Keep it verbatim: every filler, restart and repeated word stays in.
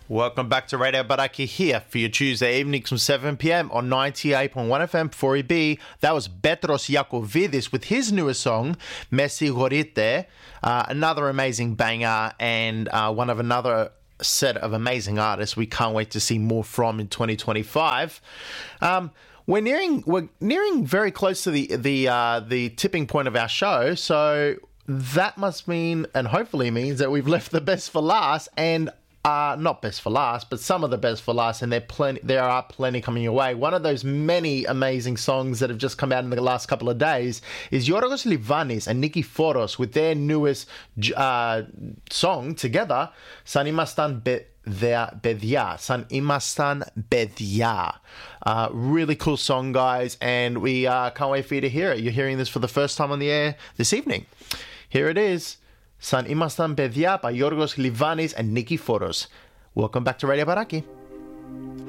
Welcome back to Radio Baraki here for your Tuesday evenings from seven p.m. on ninety-eight point one F M for E B. That was Petros Iacovidis with his newest song, Messi Gorite, uh, another amazing banger and uh, one of another set of amazing artists we can't wait to see more from in twenty twenty-five. Um, we're nearing we're nearing very close to the the uh, the tipping point of our show, so that must mean and hopefully means that we've left the best for last and. Uh, not best for last, but some of the best for last, and there plenty. There are plenty coming your way. One of those many amazing songs that have just come out in the last couple of days is Yorgos Livanis and Nikiforos with their newest uh, song together, San Imastan Bedia. San Imastan Bedia. Uh, really cool song, guys, and we uh, can't wait for you to hear it. You're hearing this for the first time on the air this evening. Here it is. San Imastan Bedia by Yorgos Livanis and Nikiforos. Welcome back to Radio Baraki.